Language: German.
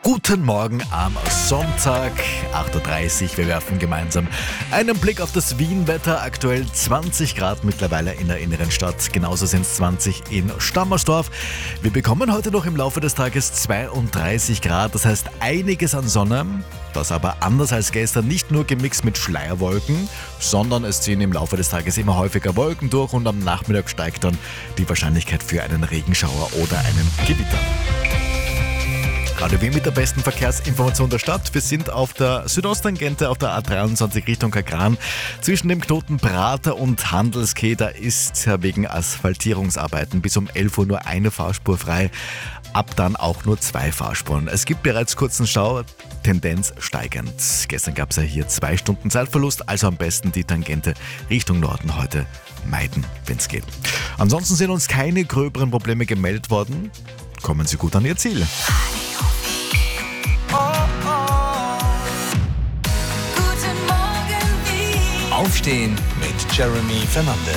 Guten Morgen am Sonntag, 8.30 Uhr. Wir werfen gemeinsam einen Blick auf das Wien-Wetter. Aktuell 20 Grad mittlerweile in der inneren Stadt. Genauso sind es 20 in Stammersdorf. Wir bekommen heute noch im Laufe des Tages 32 Grad. Das heißt einiges an Sonne. Das aber anders als gestern nicht nur gemixt mit Schleierwolken, sondern es ziehen im Laufe des Tages immer häufiger Wolken durch und am Nachmittag steigt dann die Wahrscheinlichkeit für einen Regenschauer oder einen Gewitter. Gerade wie mit der besten Verkehrsinformation der Stadt. Wir sind auf der Südosttangente auf der A23 Richtung Kagran. Zwischen dem Knoten Prater und Handelskeh, da ist wegen Asphaltierungsarbeiten bis um 11 Uhr nur eine Fahrspur frei. Ab dann auch nur 2 Fahrspuren. Es gibt bereits kurzen Stau, Tendenz steigend. Gestern gab es ja hier 2 Stunden Zeitverlust, also am besten die Tangente Richtung Norden heute meiden, wenn es geht. Ansonsten sind uns keine gröberen Probleme gemeldet worden. Kommen Sie gut an Ihr Ziel. Aufstehen mit Jeremy Fernandes.